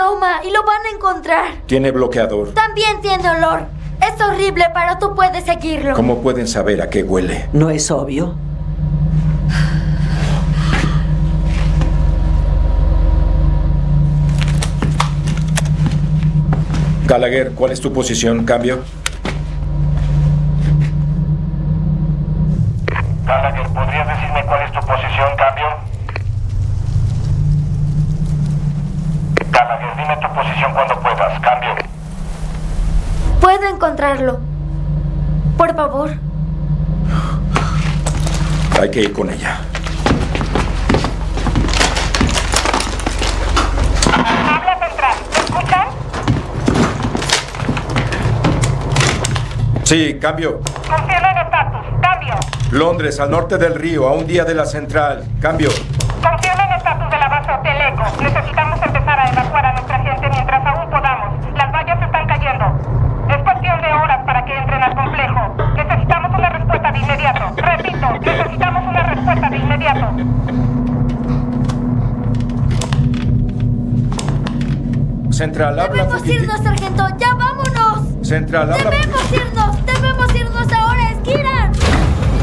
aroma y lo van a encontrar. Tiene bloqueador. También tiene olor. Es horrible, pero tú puedes seguirlo. ¿Cómo pueden saber a qué huele? ¿No es obvio? Gallagher, ¿cuál es tu posición? ¿Cambio? Gallagher, ¿podrías decirme cuál es tu posición? ¿Cambio? Gallagher, dime tu posición cuando puedas. ¿Cambio? Puedo encontrarlo. Por favor. Hay que ir con ella. Habla central. ¿Me escuchan? Sí, cambio. Confirma el estatus. Cambio. Londres, al norte del río, a un día de la central. Cambio. Confirma el estatus de la base Hotel Eco. Necesitamos empezar a evacuar a nuestra gente mientras aún podamos. Las vallas están cayendo. Es cuestión de horas para que entren al complejo. Necesitamos una respuesta de inmediato. Repito, necesitamos una respuesta de inmediato. Central, habla Debemos fugitivo. irnos, sargento. ¡Ya vámonos! Central, habla ¡Debemos irnos!